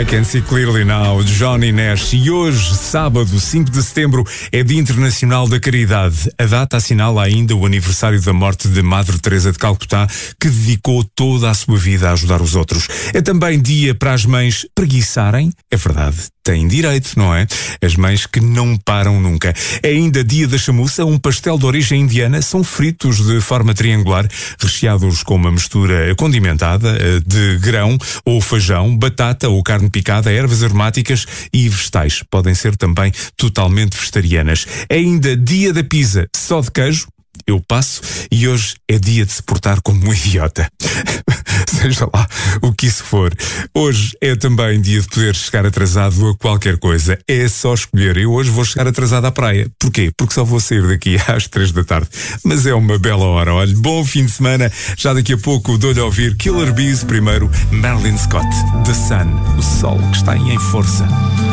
I Can See Clearly Now, Johnny Nash. E hoje, sábado, 5 de setembro, é Dia Internacional da Caridade. A data assinala ainda o aniversário da morte de Madre Teresa de Calcutá, que dedicou toda a sua vida a ajudar os outros. É também dia para as mães preguiçarem. É verdade, têm direito, não é? As mães que não param nunca. É ainda dia da chamuça, um pastel de origem indiana. São fritos de forma triangular, recheados com uma mistura condimentada de grão ou feijão, batata ou carne picada, ervas aromáticas e vegetais. Podem ser também totalmente vegetarianas. É ainda dia da pizza só de queijo. Eu passo, e hoje é dia de se portar como um idiota. Seja lá o que isso for. Hoje é também dia de poder chegar atrasado a qualquer coisa. É só escolher. Eu hoje vou chegar atrasado à praia. Porquê? Porque só vou sair daqui às 3 da tarde. Mas é uma bela hora. Olha, bom fim de semana. Já daqui a pouco dou-lhe a ouvir Killer Bees. Primeiro, Marilyn Scott, The Sun, o sol que está em força.